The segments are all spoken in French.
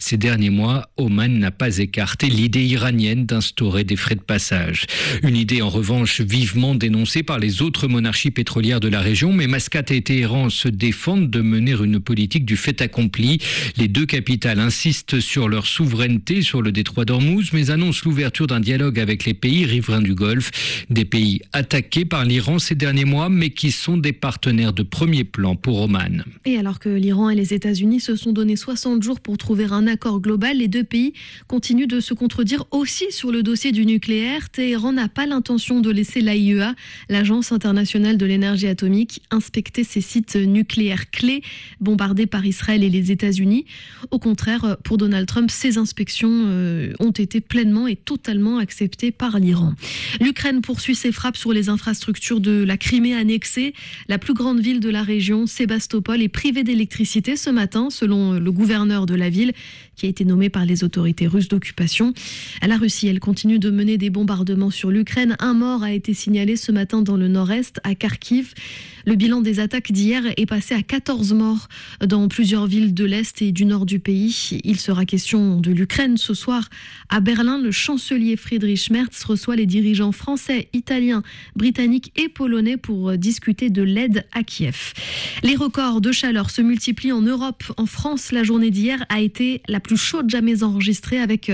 Ces derniers mois, Oman n'a pas écarté l'idée iranienne d'instaurer des frais de passage. Une idée en revanche vivement dénoncée par les autres monarchies pétrolières de la région, mais Mascate et Téhéran se défendent de mener une politique du fait accompli. Les deux capitales insistent sur leur souveraineté sur le détroit d'Ormuz, mais annoncent l'ouverture d'un dialogue avec les pays riverains du Golfe, des pays attaqués par l'Iran ces derniers mois, mais qui sont des partenaires de premier plan pour Oman. Et alors que l'Iran et les États-Unis se sont donné 60 jours pour trouver un accord global, les deux pays continuent de se contredire aussi sur le dossier du nucléaire. Téhéran n'a pas l'intention de laisser l'AIEA, l'Agence internationale de l'énergie atomique, inspecter ces sites nucléaires clés bombardés par Israël et les États-Unis. Au contraire, pour Donald Trump, ces inspections ont été pleinement et totalement acceptées par l'Iran. L'Ukraine poursuit ses frappes sur les infrastructures de la Crimée annexée. La plus grande ville de la région, Sébastopol, est privée d'électricité ce matin, selon le gouverneur de la ville, qui a été nommé par les autorités russes d'occupation. La Russie, elle continue de mener des bombardements sur l'Ukraine. Un mort a été signalé ce matin dans le nord-est, à Kharkiv. Le bilan des attaques d'hier est passé à 14 morts dans plusieurs villes de l'Est et du nord du pays. Il sera question de l'Ukraine ce soir. À Berlin, le chancelier Friedrich Merz reçoit les dirigeants français, italiens, britanniques et polonais pour discuter de l'aide à Kiev. Les records de chaleur se multiplient en Europe. En France, la journée d'hier a été la plus chaude jamais enregistrée avec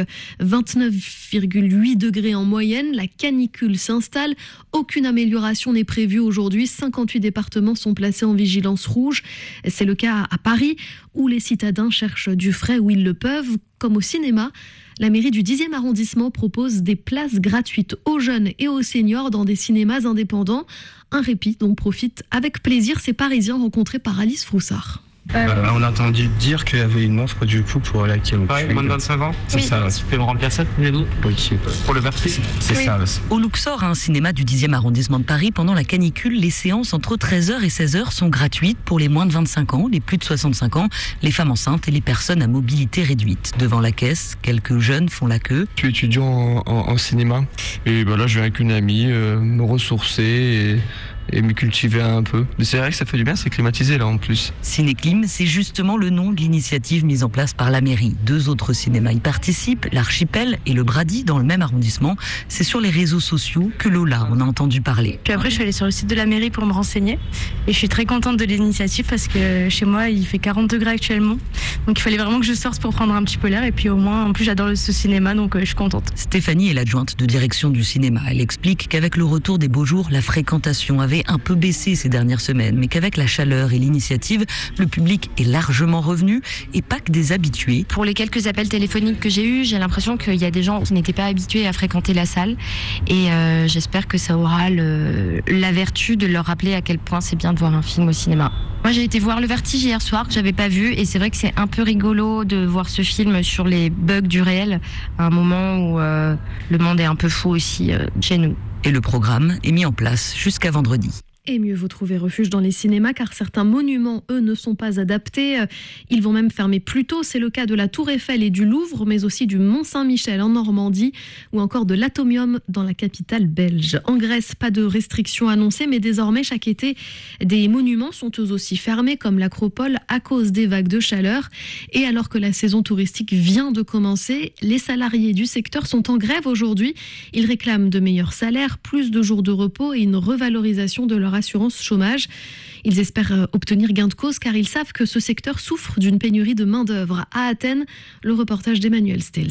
29,8 degrés en moyenne. La canicule s'installe. Aucune amélioration n'est prévue aujourd'hui. 58 départements sont placés en vigilance rouge. C'est le cas à Paris, où les citadins cherchent du frais où ils le peuvent, comme au cinéma. La mairie du 10e arrondissement propose des places gratuites aux jeunes et aux seniors dans des cinémas indépendants. Un répit dont profitent avec plaisir ces Parisiens rencontrés par Alice Froussard. On a entendu dire qu'il y avait une offre du coup pour la qui moins de 25 ans. C'est ça. Tu peux me remplir ça tous les deux pour le vertige. C'est ça. Au Luxor, un cinéma du 10e arrondissement de Paris, pendant la canicule, les séances entre 13h et 16h sont gratuites pour les moins de 25 ans, les plus de 65 ans, les femmes enceintes et les personnes à mobilité réduite. Devant la caisse, quelques jeunes font la queue. Je suis étudiant en cinéma et là je viens avec une amie me ressourcer et me cultiver un peu. Mais c'est vrai que ça fait du bien, c'est climatisé là en plus. Cinéclim, c'est justement le nom de l'initiative mise en place par la mairie. 2 autres cinémas y participent, l'Archipel et le Brady dans le même arrondissement. C'est sur les réseaux sociaux que Lola en a entendu parler. Puis après je suis allée sur le site de la mairie pour me renseigner et je suis très contente de l'initiative parce que chez moi il fait 40 degrés actuellement. Donc il fallait vraiment que je sorte pour prendre un petit peu l'air et puis au moins en plus j'adore ce cinéma donc je suis contente. Stéphanie est l'adjointe de direction du cinéma. Elle explique qu'avec le retour des beaux jours, la fréquentation avait un peu baissé ces dernières semaines, mais qu'avec la chaleur et l'initiative, le public est largement revenu et pas que des habitués. Pour les quelques appels téléphoniques que j'ai eus, j'ai l'impression qu'il y a des gens qui n'étaient pas habitués à fréquenter la salle et j'espère que ça aura la vertu de leur rappeler à quel point c'est bien de voir un film au cinéma. Moi j'ai été voir Le Vertige hier soir que j'avais pas vu et c'est vrai que c'est un peu rigolo de voir ce film sur les bugs du réel à un moment où le monde est un peu fou aussi chez nous. Et le programme est mis en place jusqu'à vendredi. Et mieux vaut trouver refuge dans les cinémas car certains monuments, eux, ne sont pas adaptés. Ils vont même fermer plus tôt. C'est le cas de la Tour Eiffel et du Louvre, mais aussi du Mont-Saint-Michel en Normandie ou encore de l'Atomium dans la capitale belge. En Grèce, pas de restrictions annoncées, mais désormais, chaque été, des monuments sont eux aussi fermés, comme l'Acropole, à cause des vagues de chaleur. Et alors que la saison touristique vient de commencer, les salariés du secteur sont en grève aujourd'hui. Ils réclament de meilleurs salaires, plus de jours de repos et une revalorisation de leur assurance chômage. Ils espèrent obtenir gain de cause car ils savent que ce secteur souffre d'une pénurie de main-d'œuvre. À Athènes, le reportage d'Emmanuel Stels.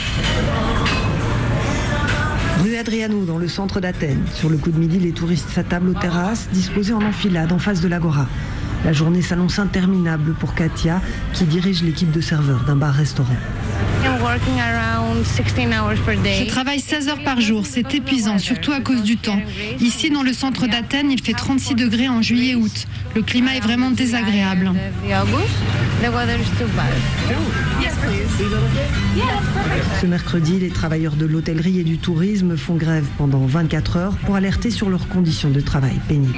Rue Adriano, dans le centre d'Athènes. Sur le coup de midi, les touristes s'attablent aux terrasses, disposées en enfilade en face de l'Agora. La journée s'annonce interminable pour Katia, qui dirige l'équipe de serveurs d'un bar-restaurant. Je travaille 16 heures par jour, c'est épuisant, surtout à cause du temps. Ici, dans le centre d'Athènes, il fait 36 degrés en juillet et août. Le climat est vraiment désagréable. Ce mercredi, les travailleurs de l'hôtellerie et du tourisme font grève pendant 24 heures pour alerter sur leurs conditions de travail pénibles.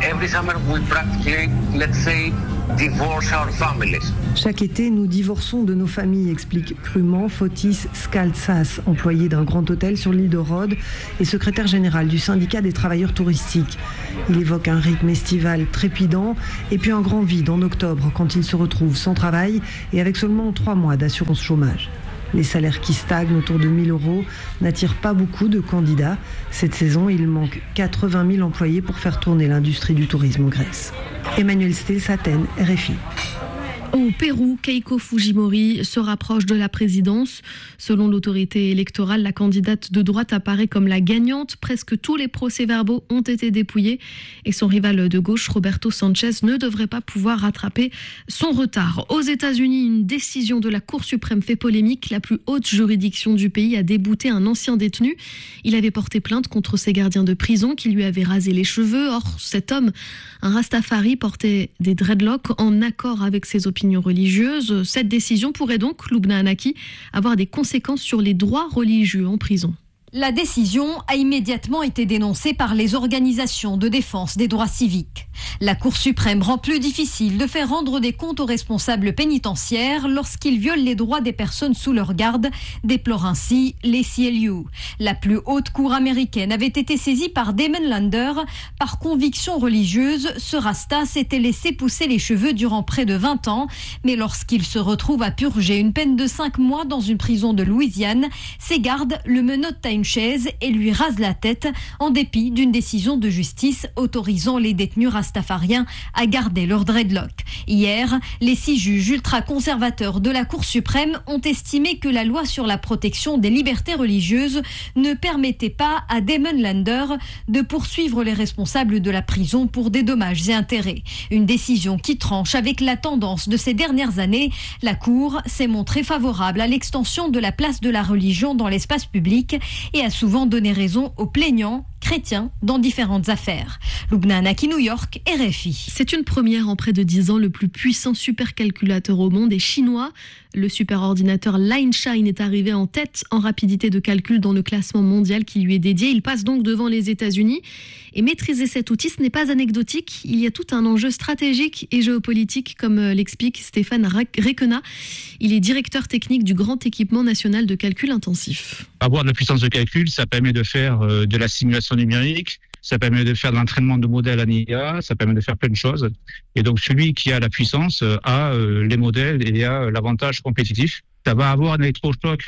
Chaque été, nous divorçons de nos familles, explique crûment Fotis Skaltsas, employé d'un grand hôtel sur l'île de Rhodes et secrétaire général du syndicat des travailleurs touristiques. Il évoque un rythme estival trépidant et puis un grand vide en octobre quand il se retrouve sans travail et avec seulement 3 mois d'assurance chômage. Les salaires qui stagnent autour de 1 000 € n'attirent pas beaucoup de candidats. Cette saison, il manque 80 000 employés pour faire tourner l'industrie du tourisme en Grèce. Emmanuel Stés, Athènes, RFI. Au Pérou, Keiko Fujimori se rapproche de la présidence. Selon l'autorité électorale, la candidate de droite apparaît comme la gagnante. Presque tous les procès-verbaux ont été dépouillés et son rival de gauche, Roberto Sanchez, ne devrait pas pouvoir rattraper son retard. Aux États-Unis, une décision de la Cour suprême fait polémique. La plus haute juridiction du pays a débouté un ancien détenu. Il avait porté plainte contre ses gardiens de prison qui lui avaient rasé les cheveux. Or, cet homme, un Rastafari, portait des dreadlocks en accord avec ses opinions religieuses. Cette décision pourrait donc, Lubna Anaki, avoir des conséquences sur les droits religieux en prison. La décision a immédiatement été dénoncée par les organisations de défense des droits civiques. La Cour suprême rend plus difficile de faire rendre des comptes aux responsables pénitentiaires lorsqu'ils violent les droits des personnes sous leur garde, déplore ainsi les CLU. La plus haute cour américaine avait été saisie par Damon Lander. Par conviction religieuse, ce Rasta s'était laissé pousser les cheveux durant près de 20 ans. Mais lorsqu'il se retrouve à purger une peine de 5 mois dans une prison de Louisiane, ses gardes le menottent à une chaise et lui rasent la tête en dépit d'une décision de justice autorisant les détenus rastafariens à garder leur dreadlock. Hier, les 6 juges ultra-conservateurs de la Cour suprême ont estimé que la loi sur la protection des libertés religieuses ne permettait pas à Damon Lander de poursuivre les responsables de la prison pour des dommages et intérêts. Une décision qui tranche avec la tendance de ces dernières années. La Cour s'est montrée favorable à l'extension de la place de la religion dans l'espace public et a souvent donné raison aux plaignants chrétiens dans différentes affaires. Lubna Anaki, New York, RFI. C'est une première en près de 10 ans. Le plus puissant supercalculateur au monde est chinois. Le superordinateur Lineshine est arrivé en tête en rapidité de calcul dans le classement mondial qui lui est dédié. Il passe donc devant les États-Unis. Et maîtriser cet outil, ce n'est pas anecdotique. Il y a tout un enjeu stratégique et géopolitique, comme l'explique Stéphane Requena. Il est directeur technique du Grand Équipement National de Calcul Intensif. Avoir de la puissance de calcul, ça permet de faire de la simulation numérique, ça permet de faire de l'entraînement de modèles en IA, ça permet de faire plein de choses. Et donc celui qui a la puissance a les modèles et a l'avantage compétitif. Ça va avoir un électrochoc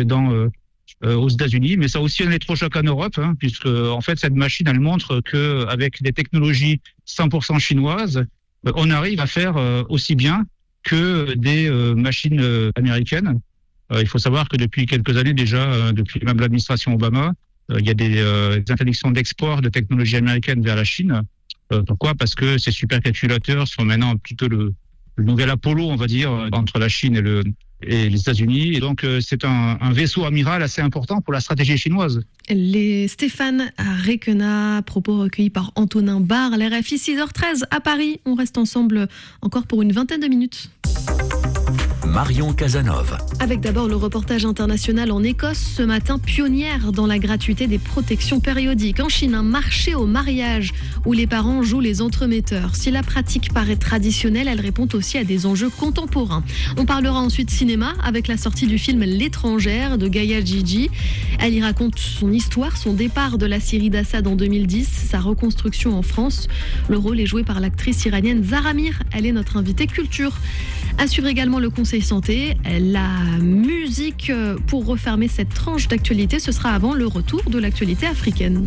aux États-Unis, mais ça a aussi un électrochoc en Europe, puisque en fait cette machine elle montre que avec des technologies 100% chinoises, on arrive à faire aussi bien que des machines américaines. Il faut savoir que depuis quelques années déjà, depuis même l'administration Obama, il y a des interdictions d'export de technologies américaines vers la Chine. Pourquoi ? Parce que ces supercalculateurs sont maintenant un petit peu le nouvel Apollo, on va dire, entre la Chine et les États-Unis. Et donc, c'est un vaisseau amiral assez important pour la stratégie chinoise. Stéphane Requena, propos recueillis par Antonin Barre, l'RFI 6h13 à Paris. On reste ensemble encore pour une vingtaine de minutes. Marion Casanov. Avec d'abord le reportage international en Écosse, ce matin, pionnière dans la gratuité des protections périodiques. En Chine, un marché au mariage où les parents jouent les entremetteurs. Si la pratique paraît traditionnelle, elle répond aussi à des enjeux contemporains. On parlera ensuite cinéma avec la sortie du film L'étrangère de Gaia Gigi. Elle y raconte son histoire, son départ de la Syrie d'Assad en 2010, sa reconstruction en France. Le rôle est joué par l'actrice iranienne Zara Mir. Elle est notre invitée culture. À suivre également le conseil santé, la musique pour refermer cette tranche d'actualité, ce sera avant le retour de l'actualité africaine.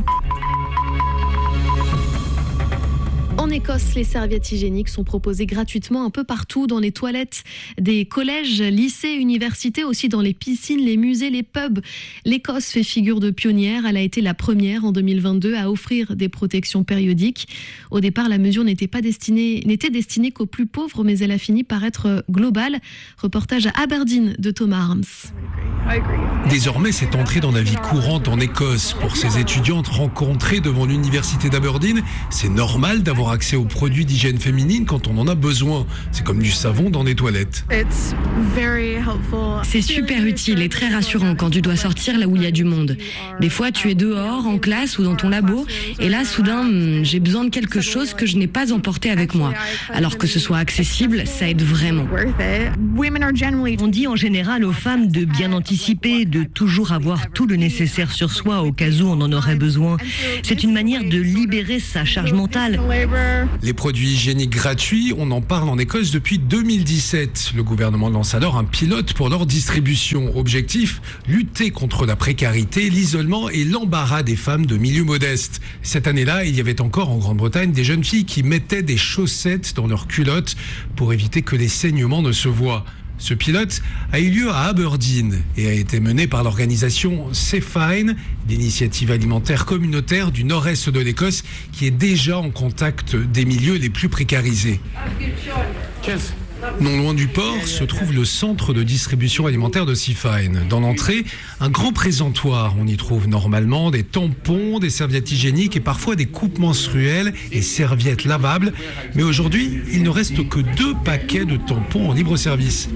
En Écosse, les serviettes hygiéniques sont proposées gratuitement un peu partout dans les toilettes des collèges, lycées, universités, aussi dans les piscines, les musées, les pubs. L'Écosse fait figure de pionnière. Elle a été la première en 2022 à offrir des protections périodiques. Au départ, la mesure n'était destinée qu'aux plus pauvres, mais elle a fini par être globale. Reportage à Aberdeen de Thomas Arms. Désormais, c'est entré dans la vie courante en Écosse. Pour ces étudiantes rencontrées devant l'université d'Aberdeen, c'est normal d'avoir accès aux produits d'hygiène féminine quand on en a besoin. C'est comme du savon dans les toilettes. C'est super utile et très rassurant quand tu dois sortir là où il y a du monde. Des fois, tu es dehors, en classe ou dans ton labo, et là, soudain, j'ai besoin de quelque chose que je n'ai pas emporté avec moi. Alors que ce soit accessible, ça aide vraiment. On dit en général aux femmes de bien anticiper d'anticiper, de toujours avoir tout le nécessaire sur soi au cas où on en aurait besoin. C'est une manière de libérer sa charge mentale. Les produits hygiéniques gratuits, on en parle en Écosse depuis 2017. Le gouvernement lance alors un pilote pour leur distribution. Objectif, lutter contre la précarité, l'isolement et l'embarras des femmes de milieux modestes. Cette année-là, il y avait encore en Grande-Bretagne des jeunes filles qui mettaient des chaussettes dans leurs culottes pour éviter que les saignements ne se voient. Ce pilote a eu lieu à Aberdeen et a été mené par l'organisation Cefine, l'initiative alimentaire communautaire du nord-est de l'Écosse qui est déjà en contact des milieux les plus précarisés. Non loin du port se trouve le centre de distribution alimentaire de Cefine. Dans l'entrée, un grand présentoir. On y trouve normalement des tampons, des serviettes hygiéniques et parfois des coupes menstruelles et serviettes lavables. Mais aujourd'hui, il ne reste que 2 paquets de tampons en libre service.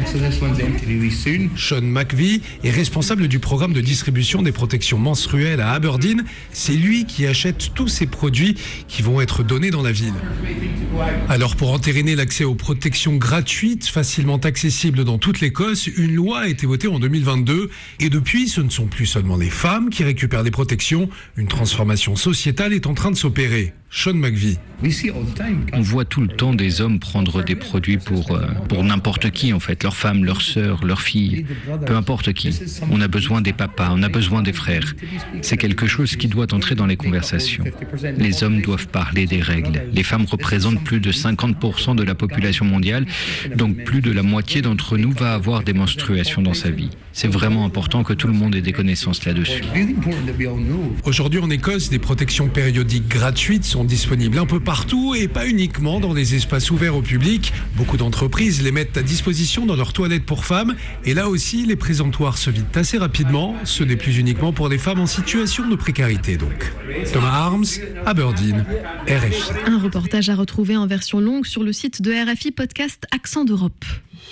Sean McVie est responsable du programme de distribution des protections menstruelles à Aberdeen. C'est lui qui achète tous ces produits qui vont être donnés dans la ville. Alors pour entériner l'accès aux protections gratuites, facilement accessibles dans toute l'Écosse, une loi a été votée en 2022 et depuis, ce ne sont plus seulement les femmes qui récupèrent des protections, une transformation sociétale est en train de s'opérer. Sean McVie. On voit tout le temps des hommes prendre des produits pour n'importe qui en fait, leurs femmes, leurs sœurs, leurs filles, peu importe qui. On a besoin des papas, on a besoin des frères. C'est quelque chose qui doit entrer dans les conversations. Les hommes doivent parler des règles. Les femmes représentent plus de 50% de la population mondiale, donc plus de la moitié d'entre nous va avoir des menstruations dans sa vie. C'est vraiment important que tout le monde ait des connaissances là-dessus. Aujourd'hui en Écosse, des protections périodiques gratuites sont disponibles un peu partout et pas uniquement dans les espaces ouverts au public. Beaucoup d'entreprises les mettent à disposition dans leurs toilettes pour femmes et là aussi les présentoirs se vident assez rapidement. Ce n'est plus uniquement pour les femmes en situation de précarité donc. Thomas Arms, Aberdeen, RFI. Un reportage à retrouver en version longue sur le site de RFI Podcast Accent d'Europe.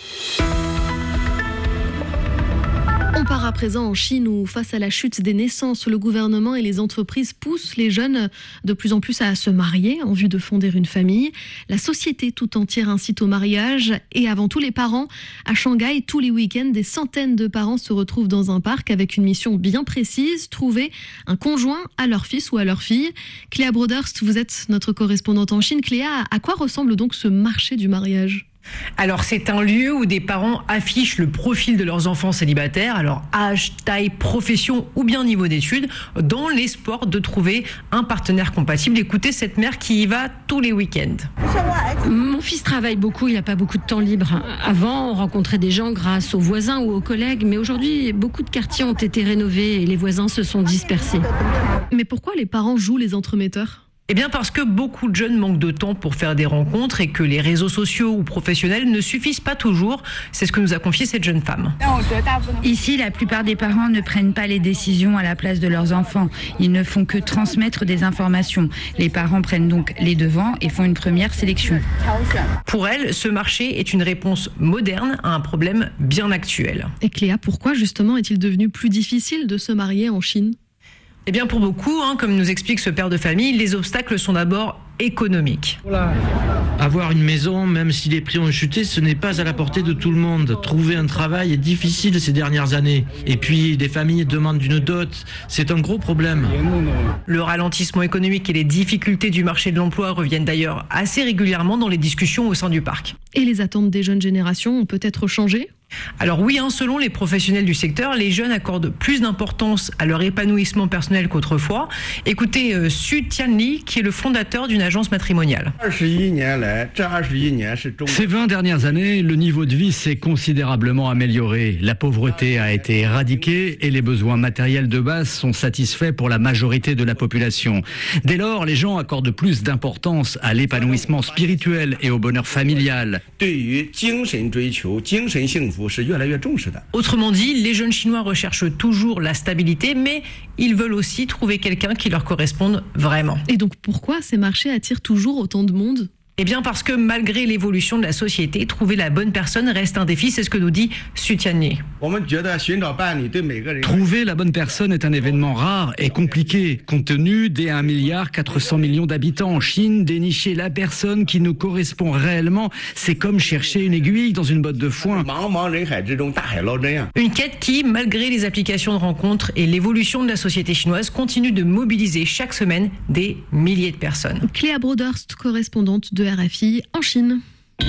On part à présent en Chine où, face à la chute des naissances, le gouvernement et les entreprises poussent les jeunes de plus en plus à se marier en vue de fonder une famille. La société tout entière incite au mariage et avant tout les parents. À Shanghai, tous les week-ends, des centaines de parents se retrouvent dans un parc avec une mission bien précise, trouver un conjoint à leur fils ou à leur fille. Cléa Broderst, vous êtes notre correspondante en Chine. Cléa, à quoi ressemble donc ce marché du mariage ? Alors c'est un lieu où des parents affichent le profil de leurs enfants célibataires, alors âge, taille, profession ou bien niveau d'études, dans l'espoir de trouver un partenaire compatible. Écoutez cette mère qui y va tous les week-ends. Mon fils travaille beaucoup, il n'a pas beaucoup de temps libre. Avant, on rencontrait des gens grâce aux voisins ou aux collègues, mais aujourd'hui, beaucoup de quartiers ont été rénovés et les voisins se sont dispersés. Mais pourquoi les parents jouent les entremetteurs ? Eh bien parce que beaucoup de jeunes manquent de temps pour faire des rencontres et que les réseaux sociaux ou professionnels ne suffisent pas toujours. C'est ce que nous a confié cette jeune femme. Ici, la plupart des parents ne prennent pas les décisions à la place de leurs enfants. Ils ne font que transmettre des informations. Les parents prennent donc les devants et font une première sélection. Pour elle, ce marché est une réponse moderne à un problème bien actuel. Et Cléa, pourquoi justement est-il devenu plus difficile de se marier en Chine ? Eh bien pour beaucoup, comme nous explique ce père de famille, les obstacles sont d'abord économiques. Avoir une maison, même si les prix ont chuté, ce n'est pas à la portée de tout le monde. Trouver un travail est difficile ces dernières années. Et puis, les familles demandent une dot. C'est un gros problème. Le ralentissement économique et les difficultés du marché de l'emploi reviennent d'ailleurs assez régulièrement dans les discussions au sein du parc. Et les attentes des jeunes générations ont peut-être changé ? Alors oui, selon les professionnels du secteur, les jeunes accordent plus d'importance à leur épanouissement personnel qu'autrefois. Écoutez Su Tianli, qui est le fondateur d'une agence matrimoniale. Ces 20 dernières années, le niveau de vie s'est considérablement amélioré. La pauvreté a été éradiquée et les besoins matériels de base sont satisfaits pour la majorité de la population. Dès lors, les gens accordent plus d'importance à l'épanouissement spirituel et au bonheur familial. Autrement dit, les jeunes Chinois recherchent toujours la stabilité, mais ils veulent aussi trouver quelqu'un qui leur corresponde vraiment. Et donc pourquoi ces marchés attirent toujours autant de monde ? Eh bien parce que malgré l'évolution de la société, trouver la bonne personne reste un défi, c'est ce que nous dit Sutianye. Trouver la bonne personne est un événement rare et compliqué. Compte tenu des 1,4 milliard d'habitants en Chine, dénicher la personne qui nous correspond réellement, c'est comme chercher une aiguille dans une botte de foin. Une quête qui, malgré les applications de rencontres et l'évolution de la société chinoise, continue de mobiliser chaque semaine des milliers de personnes. Cléa Broderst, correspondante de RFI en Chine.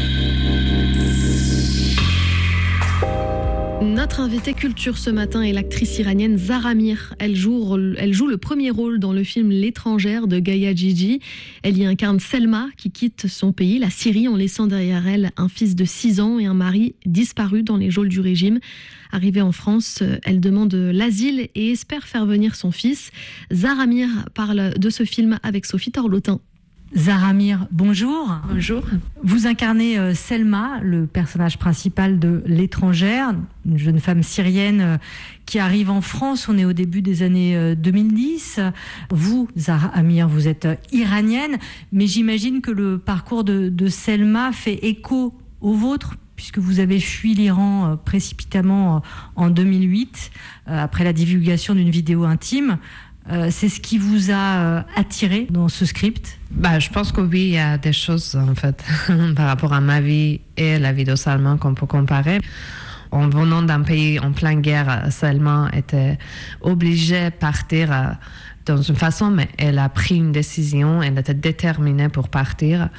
Notre invitée culture ce matin est l'actrice iranienne Zahra Mir. Elle joue le premier rôle dans le film L'étrangère de Gaia Gigi. Elle y incarne Selma qui quitte son pays, la Syrie, en laissant derrière elle un fils de 6 ans et un mari disparu dans les geôles du régime. Arrivée en France, elle demande l'asile et espère faire venir son fils. Zahra Mir parle de ce film avec Sophie Torlotin. Zahra Mir, bonjour. Bonjour. Vous incarnez Selma, le personnage principal de L'étrangère, une jeune femme syrienne qui arrive en France. On est au début des années 2010. Vous, Zahra Mir, vous êtes iranienne, mais j'imagine que le parcours de Selma fait écho au vôtre, puisque vous avez fui l'Iran précipitamment en 2008, après la divulgation d'une vidéo intime. C'est ce qui vous a attiré dans ce script ? Je pense que oui, il y a des choses en fait par rapport à ma vie et la vie de Salman qu'on peut comparer. En venant d'un pays en pleine guerre, Salman était obligée de partir dans une façon, mais elle a pris une décision, elle était déterminée pour partir.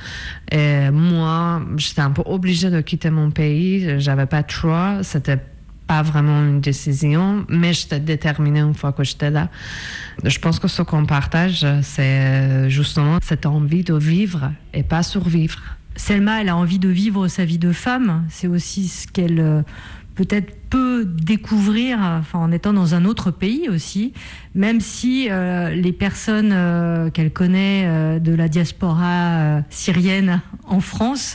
Et moi, j'étais un peu obligée de quitter mon pays, j'avais pas de choix, c'était pas vraiment une décision, mais j'étais déterminée une fois que j'étais là. Je pense que ce qu'on partage, c'est justement cette envie de vivre et pas survivre. Selma, elle a envie de vivre sa vie de femme. C'est aussi ce qu'elle peut-être peut découvrir en étant dans un autre pays aussi, même si les personnes qu'elle connaît de la diaspora syrienne en France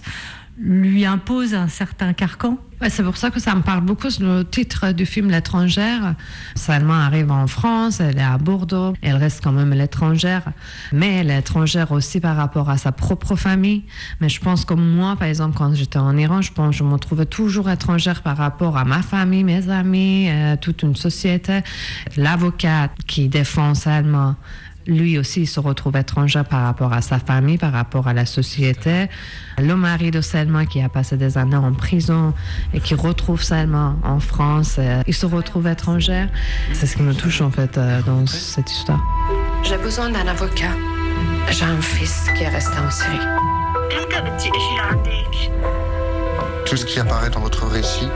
lui imposent un certain carcan. Ouais, c'est pour ça que ça me parle beaucoup, le titre du film L'étrangère. Salma arrive en France, elle est à Bordeaux, elle reste quand même l'étrangère, mais elle est étrangère aussi par rapport à sa propre famille. Mais je pense que moi, par exemple, quand j'étais en Iran, je me trouvais toujours étrangère par rapport à ma famille, mes amis, toute une société. L'avocat qui défend Salma, lui aussi, il se retrouve étranger par rapport à sa famille, par rapport à la société. Le mari de Selma qui a passé des années en prison et qui retrouve Selma en France, il se retrouve étranger. C'est ce qui me touche en fait dans cette histoire. J'ai besoin d'un avocat. J'ai un fils qui est resté en Syrie. Tout ce qui apparaît dans votre récit,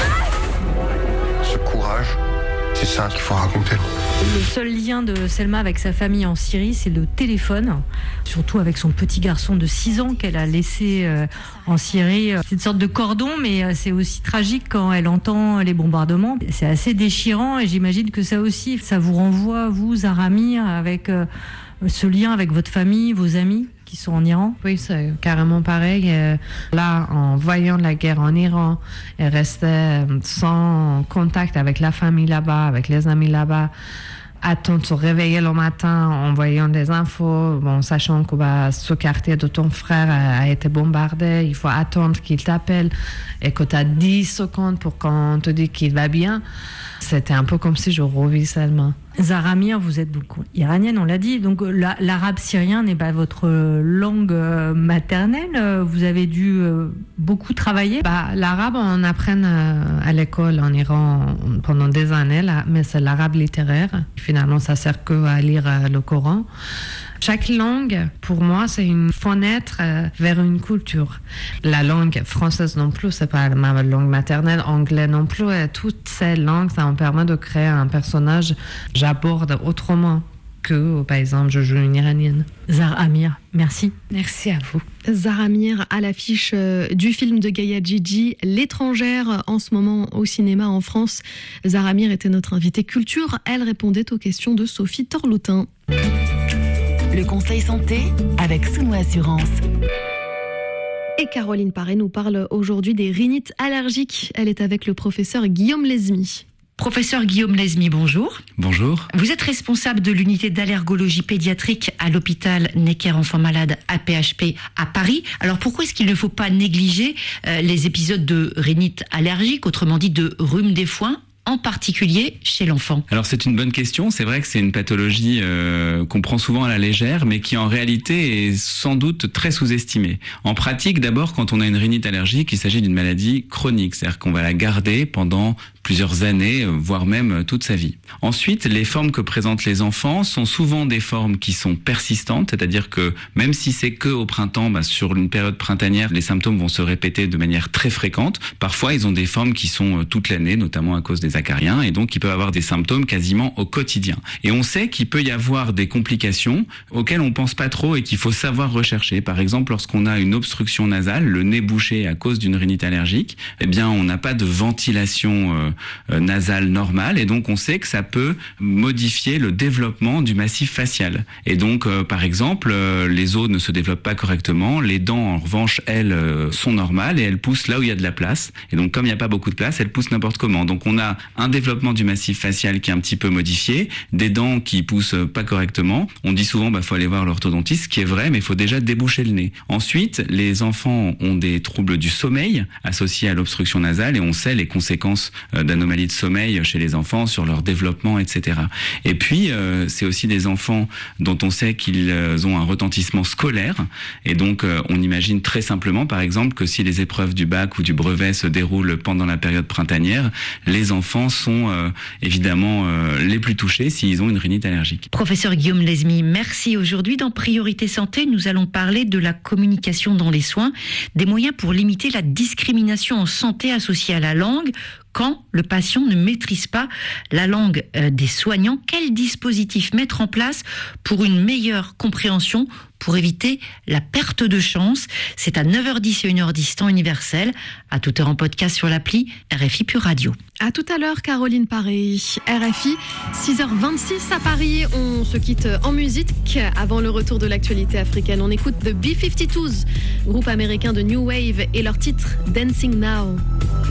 ce courage, c'est ça qu'il faut raconter. Le seul lien de Selma avec sa famille en Syrie, c'est le téléphone, surtout avec son petit garçon de 6 ans qu'elle a laissé en Syrie. C'est une sorte de cordon, mais c'est aussi tragique quand elle entend les bombardements. C'est assez déchirant et j'imagine que ça aussi, ça vous renvoie, vous, Zahra Mir, avec ce lien avec votre famille, vos amis qui sont en Iran. Oui, c'est carrément pareil. Là, en voyant la guerre en Iran, elle restait sans contact avec la famille là-bas, avec les amis là-bas. Attendre de se réveiller le matin en voyant des infos, sachant que ce quartier de ton frère a été bombardé, il faut attendre qu'il t'appelle et que tu as 10 secondes pour qu'on te dise qu'il va bien. C'était un peu comme si je revis seulement. Zahra Mir, vous êtes donc iranienne, on l'a dit, donc l'arabe syrien n'est pas votre langue maternelle, vous avez dû beaucoup travailler. L'arabe, on apprend à l'école en Iran pendant des années, mais c'est l'arabe littéraire. Finalement, ça sert que à lire le Coran. Chaque langue, pour moi, c'est une fenêtre vers une culture. La langue française non plus, c'est pas ma langue maternelle, anglais non plus. Et toutes ces langues, ça me permet de créer un personnage. J'aborde autrement que, par exemple, je joue une iranienne. Zahra Mir, merci. Merci à vous. Zahra Mir à l'affiche du film de Gaia Gigi, L'étrangère, en ce moment au cinéma en France. Zahra Mir était notre invitée culture. Elle répondait aux questions de Sophie Torlotin. Le conseil santé avec Sounou Assurance. Et Caroline Paré nous parle aujourd'hui des rhinites allergiques. Elle est avec le professeur Guillaume Lesmy. Professeur Guillaume Lesmy, bonjour. Bonjour. Vous êtes responsable de l'unité d'allergologie pédiatrique à l'hôpital Necker Enfants Malades AP-HP à Paris. Alors pourquoi est-ce qu'il ne faut pas négliger les épisodes de rhinite allergique, autrement dit de rhume des foins, en particulier chez l'enfant? Alors c'est une bonne question, c'est vrai que c'est une pathologie qu'on prend souvent à la légère, mais qui en réalité est sans doute très sous-estimée. En pratique, d'abord, quand on a une rhinite allergique, il s'agit d'une maladie chronique, c'est-à-dire qu'on va la garder pendant plusieurs années, voire même toute sa vie. Ensuite, les formes que présentent les enfants sont souvent des formes qui sont persistantes, c'est-à-dire que même si c'est que au printemps, sur une période printanière, les symptômes vont se répéter de manière très fréquente. Parfois, ils ont des formes qui sont toute l'année, notamment à cause des acariens, et donc ils peuvent avoir des symptômes quasiment au quotidien. Et on sait qu'il peut y avoir des complications auxquelles on pense pas trop et qu'il faut savoir rechercher. Par exemple, lorsqu'on a une obstruction nasale, le nez bouché à cause d'une rhinite allergique, eh bien, on n'a pas de ventilation nasale normale, et donc on sait que ça peut modifier le développement du massif facial. Et donc, par exemple, les os ne se développent pas correctement, les dents, en revanche, elles, sont normales et elles poussent là où il y a de la place. Et donc, comme il n'y a pas beaucoup de place, elles poussent n'importe comment. Donc, on a un développement du massif facial qui est un petit peu modifié, des dents qui poussent pas correctement. On dit souvent, faut aller voir l'orthodontiste, ce qui est vrai, mais il faut déjà déboucher le nez. Ensuite, les enfants ont des troubles du sommeil associés à l'obstruction nasale, et on sait les conséquences d'anomalies de sommeil chez les enfants sur leur développement, etc. Et puis, c'est aussi des enfants dont on sait qu'ils ont un retentissement scolaire, et donc on imagine très simplement, par exemple, que si les épreuves du bac ou du brevet se déroulent pendant la période printanière, les enfants sont évidemment les plus touchés s'ils ont une rhinite allergique. Professeur Guillaume Lesmy, merci. Aujourd'hui, dans Priorité Santé, nous allons parler de la communication dans les soins, des moyens pour limiter la discrimination en santé associée à la langue. Quand le patient ne maîtrise pas la langue des soignants, quel dispositif mettre en place pour une meilleure compréhension, pour éviter la perte de chance? C'est à 9h10 et 1h10 temps universel, à toute heure en podcast sur l'appli RFI Pure Radio. À tout à l'heure, Caroline Paré, RFI, 6h26 à Paris. On se quitte en musique avant le retour de l'actualité africaine. On écoute The B-52s, groupe américain de New Wave, et leur titre Dancing Now.